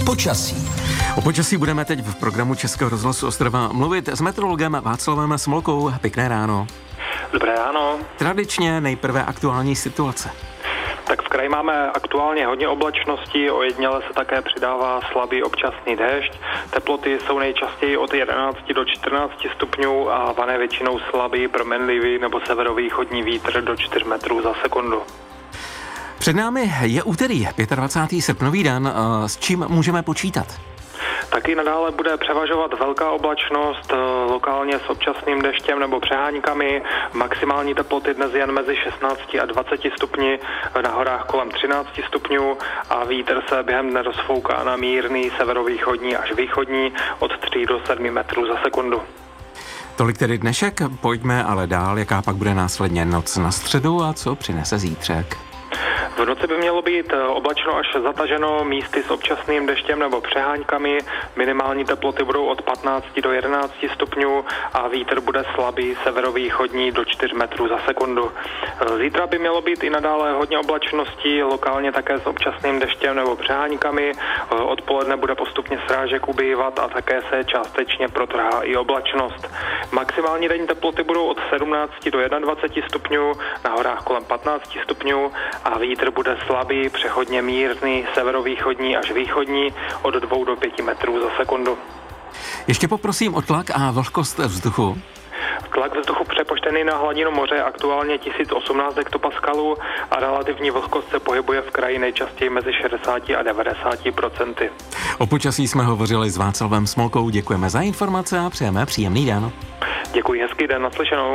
Počasí. O počasí budeme teď v programu Českého rozhlasu Ostrava mluvit s meteorologem Václavem Smolkou. Pěkné ráno. Dobré ráno. Tradičně nejprve aktuální situace. Tak v kraji máme aktuálně hodně oblačností, ojediněle se také přidává slabý občasný déšť. Teploty jsou nejčastěji od 11 do 14 stupňů a vane většinou slabý, proměnlivý nebo severovýchodní vítr do 4 metrů za sekundu. Před námi je úterý, 25. srpnový den. S čím můžeme počítat? Taky nadále bude převažovat velká oblačnost, lokálně s občasným deštěm nebo přeháňkami. Maximální teploty dnes jen mezi 16 a 20 stupni, na horách kolem 13 stupňů a vítr se během dne rozfouká na mírný severovýchodní až východní od 3 do 7 metrů za sekundu. Tolik tedy dnešek, pojďme ale dál, jaká pak bude následně noc na středu a co přinese zítřek. V noci by mělo být oblačno až zataženo, místy s občasným deštěm nebo přeháňkami. Minimální teploty budou od 15 do 11 stupňů a vítr bude slabý, severovýchodní do 4 metrů za sekundu. Zítra by mělo být i nadále hodně oblačností, lokálně také s občasným deštěm nebo přeháňkami. Odpoledne bude postupně srážek ubývat a také se částečně protrhá i oblačnost. Maximální denní teploty budou od 17 do 21 stupňů, na horách kolem 15 stupňů a vítr bude slabý, přechodně mírný, severovýchodní až východní od 2 do 5 metrů za sekundu. Ještě poprosím o tlak a vlhkost vzduchu. Tlak vzduchu přepoštěný na hladinu moře aktuálně 1018 hektopaskalů a relativní vlhkost se pohybuje v kraji nejčastěji mezi 60 a 90%. O počasí jsme hovořili s Václavem Smolkou. Děkujeme za informace a přejeme příjemný den. Děkuji, hezký den, naslyšenou.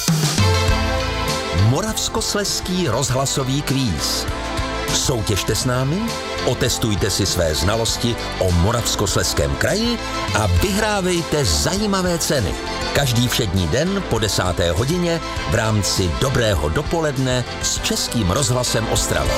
Moravskoslezský rozhlasový kvíz. Soutěžte s námi, otestujte si své znalosti o Moravskoslezském kraji a vyhrávejte zajímavé ceny. Každý všední den po 10. hodině v rámci Dobrého dopoledne s Českým rozhlasem Ostrava.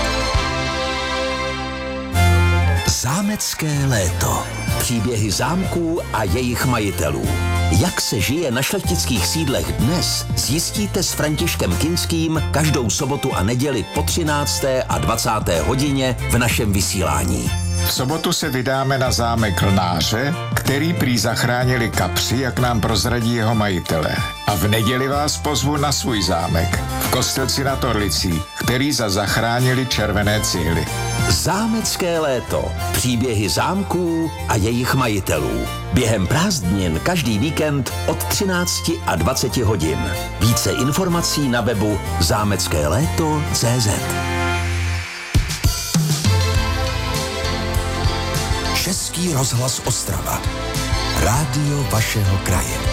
Zámecké léto. Příběhy zámků a jejich majitelů. Jak se žije na šlechtických sídlech dnes, zjistíte s Františkem Kinským každou sobotu a neděli po 13. a 20. hodině v našem vysílání. V sobotu se vydáme na zámek Lnáře, který prý zachránili kapři, jak nám prozradí jeho majitelé. A v neděli vás pozvu na svůj zámek v Kostelci nad Orlicí, který zachránili červené cihly. Zámecké léto. Příběhy zámků a jejich majitelů. Během prázdnin každý víkend od 13 a 20 hodin. Více informací na webu zámeckéléto.cz. Český rozhlas Ostrava. Rádio vašeho kraje.